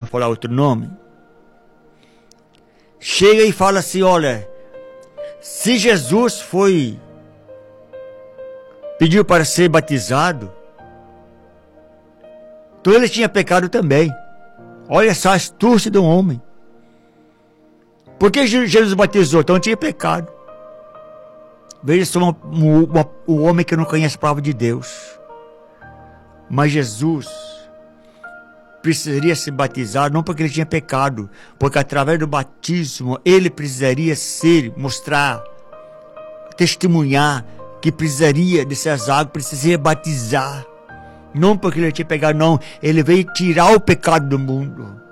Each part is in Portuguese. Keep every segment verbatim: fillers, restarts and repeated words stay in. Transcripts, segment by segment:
falar outro nome, chega e fala assim, olha, se Jesus foi, pediu para ser batizado, então ele tinha pecado também. Olha só a astúcia de um homem. Por que Jesus batizou? Então tinha pecado. Veja só uma, uma, o homem que não conhece a palavra de Deus. Mas Jesus precisaria se batizar, não porque ele tinha pecado, porque através do batismo ele precisaria ser, mostrar, testemunhar que precisaria dessas águas, precisaria batizar. Não porque ele tinha pecado, não. Ele veio tirar o pecado do mundo.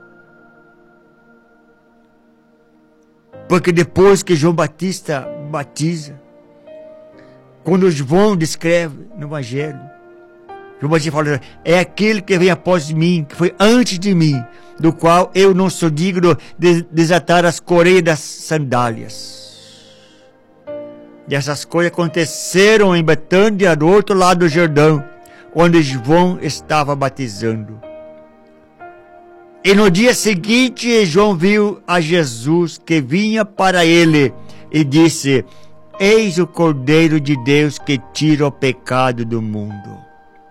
Porque depois que João Batista batiza, quando João descreve no Evangelho, João Batista fala, é aquele que vem após mim, que foi antes de mim, do qual eu não sou digno de desatar as correias das sandálias. E essas coisas aconteceram em Betânia, do outro lado do Jordão, onde João estava batizando. E no dia seguinte, João viu a Jesus que vinha para ele e disse, eis o Cordeiro de Deus que tira o pecado do mundo.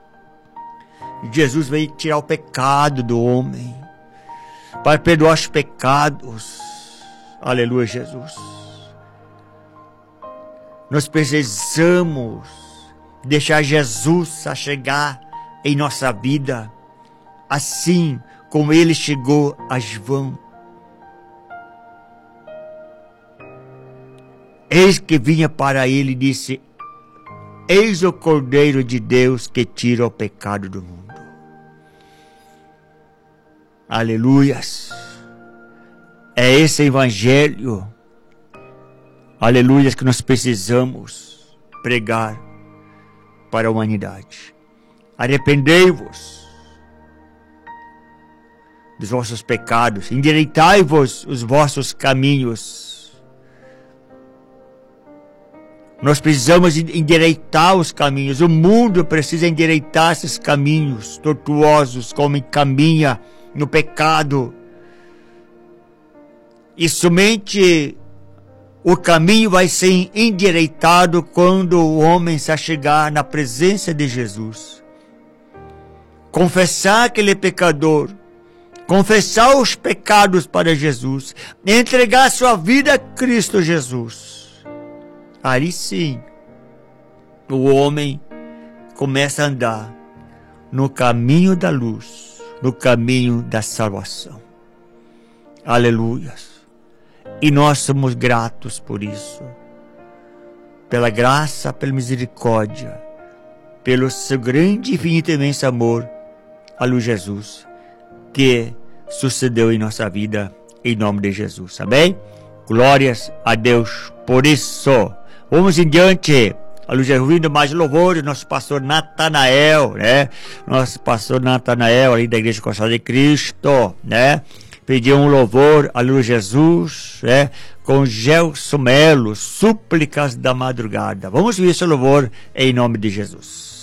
Jesus veio tirar o pecado do homem, para perdoar os pecados. Aleluia, Jesus. Nós precisamos deixar Jesus a chegar em nossa vida, assim como ele chegou a João. Eis que vinha para ele e disse, eis o Cordeiro de Deus que tira o pecado do mundo. Aleluias. É esse evangelho, aleluias, que nós precisamos pregar para a humanidade. Arrependei-vos dos vossos pecados, endireitai-vos os vossos caminhos. Nós precisamos endireitar os caminhos. O mundo precisa endireitar esses caminhos tortuosos, como caminha no pecado. E somente o caminho vai ser endireitado quando o homem se chegar na presença de Jesus. Confessar que ele é pecador, confessar os pecados para Jesus, entregar sua vida a Cristo Jesus. Aí sim, o homem começa a andar no caminho da luz, no caminho da salvação. Aleluias. E nós somos gratos por isso, pela graça, pela misericórdia, pelo seu grande e infinito imenso amor, a luz Jesus, que sucedeu em nossa vida, em nome de Jesus. Amém? Glórias a Deus por isso. Vamos em diante. A luz é ouvindo mais louvores, nosso pastor Natanael, né? Nosso pastor Natanael, ali da Igreja Costa de Cristo, né? Pediu um louvor à luz Jesus, né? Com Gelson Melo, súplicas da madrugada. Vamos ver esse louvor em nome de Jesus.